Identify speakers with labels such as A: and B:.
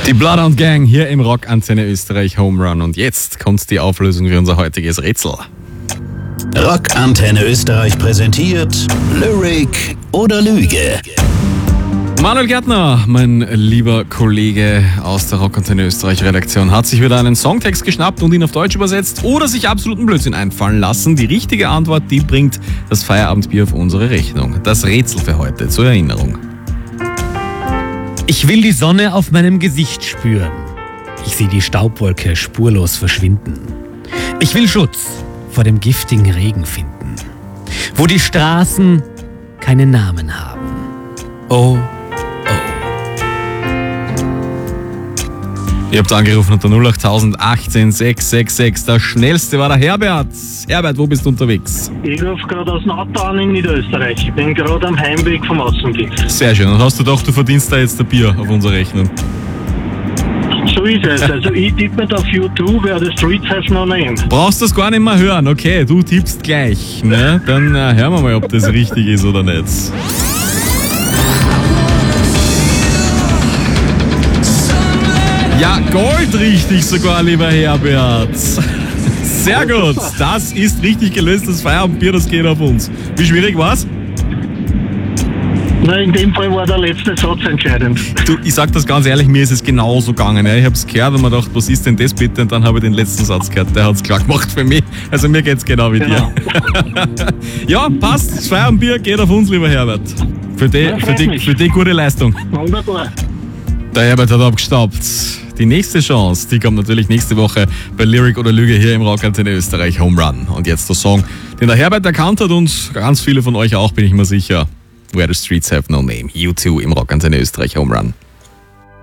A: Die Bloodhound Gang hier im Rockantenne Österreich Home Run. Und jetzt kommt die Auflösung für unser heutiges Rätsel.
B: Rockantenne Österreich präsentiert Lyric oder Lüge.
A: Manuel Gärtner, mein lieber Kollege aus der Rockantenne Österreich Redaktion, hat sich wieder einen Songtext geschnappt und ihn auf Deutsch übersetzt oder sich absoluten Blödsinn einfallen lassen. Die richtige Antwort, die bringt das Feierabendbier auf unsere Rechnung. Das Rätsel für heute zur Erinnerung.
C: Ich will die Sonne auf meinem Gesicht spüren. Ich sehe die Staubwolke spurlos verschwinden. Ich will Schutz vor dem giftigen Regen finden, wo die Straßen keinen Namen haben. Oh, oh.
A: Ihr habt angerufen unter 08000 18 666. Der schnellste war der Herbert. Herbert, wo bist du unterwegs?
D: Ich rufe gerade aus Natta an in Niederösterreich. Ich bin gerade am Heimweg vom Außendienst.
A: Sehr schön. Und hast du doch, du verdienst da jetzt ein Bier auf unsere Rechnung?
D: So ist es. Also ich tippe mit auf U2, wer The Streets Have No Name.
A: Brauchst das gar nicht mehr hören. Okay, du tippst gleich. Ne? Dann hören wir mal, ob das richtig ist oder nicht. Ja, goldrichtig sogar, lieber Herbert. Sehr gut. Das ist richtig gelöst. Das Feierabendbier, das geht auf uns. Wie schwierig war's?
D: Na, in dem Fall war der letzte Satz entscheidend.
A: Du, ich sag das ganz ehrlich, mir ist es genauso gegangen. Ja. Ich hab's gehört und mir gedacht, was ist denn das bitte? Und dann habe ich den letzten Satz gehört. Der hat's klar gemacht für mich. Also mir geht's genau wie dir. Ja, passt. Das Feierabendbier geht auf uns, lieber Herbert. Für die gute Leistung.
D: Wunderbar.
A: Der Herbert hat abgestaubt. Die nächste Chance, die kommt natürlich nächste Woche bei Lyric oder Lüge hier im Rockantenne Österreich Home Run. Und jetzt der Song, den der Herbert erkannt hat und ganz viele von euch auch, bin ich mir sicher. Where the Streets Have No Name. U2 im Rockantenne Österreich Home Run.